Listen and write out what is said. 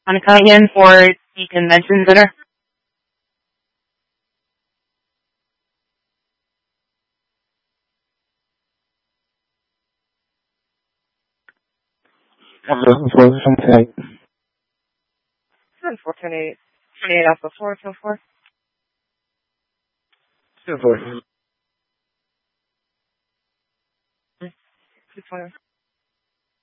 I'm coming in for the convention center. Hello, 428. 428. 28 Alpha 4, so 4. 2-4. 220.